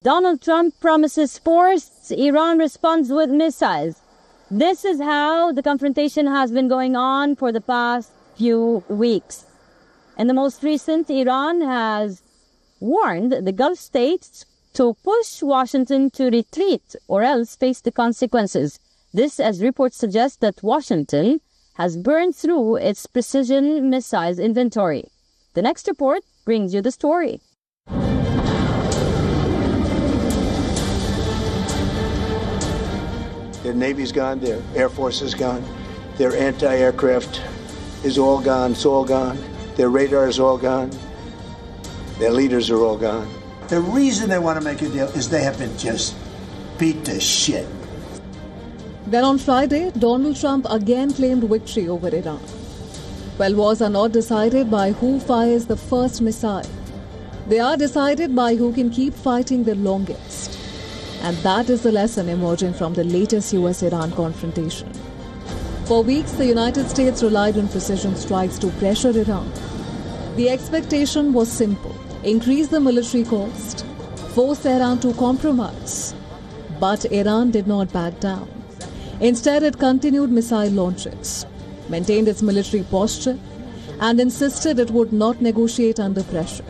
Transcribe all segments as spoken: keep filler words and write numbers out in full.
Donald Trump promises force, Iran responds with missiles. This is how the confrontation has been going on for the past few weeks. And the most recent, Iran has warned the Gulf states to push Washington to retreat or else face the consequences. This, as reports suggest, that Washington has burned through its precision missiles inventory. The next report brings you the story. Their Navy's gone, their Air Force is gone, their anti-aircraft is all gone, it's all gone, their radar is all gone, their leaders are all gone. The reason they want to make a deal is they have been just beat to shit. Then on Friday, Donald Trump again claimed victory over Iran. Well, wars are not decided by who fires the first missile. They are decided by who can keep fighting the longest. And that is the lesson emerging from the latest U S Iran confrontation. For weeks, the United States relied on precision strikes to pressure Iran. The expectation was simple: increase the military cost, force Iran to compromise. But Iran did not back down. Instead, it continued missile launches, maintained its military posture, and insisted it would not negotiate under pressure.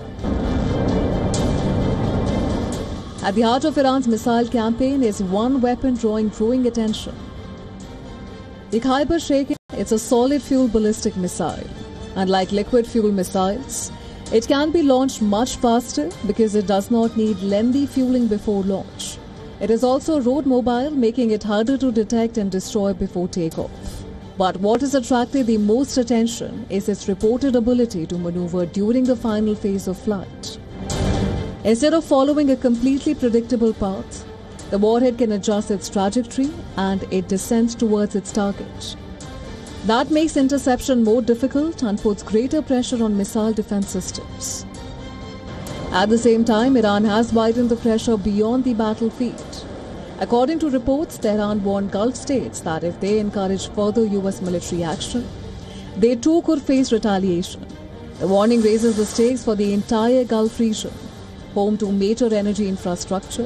At the heart of Iran's missile campaign is one weapon drawing growing attention. The Khyber Sheikh, it's a solid fuel ballistic missile. Unlike liquid fuel missiles, it can be launched much faster because it does not need lengthy fueling before launch. It is also road mobile, making it harder to detect and destroy before takeoff. But what has attracted the most attention is its reported ability to maneuver during the final phase of flight. Instead of following a completely predictable path, the warhead can adjust its trajectory and it descends towards its target. That makes interception more difficult and puts greater pressure on missile defense systems. At the same time, Iran has widened the pressure beyond the battlefield. According to reports, Tehran warned Gulf states that if they encourage further U S military action, they too could face retaliation. The warning raises the stakes for the entire Gulf region, home to major energy infrastructure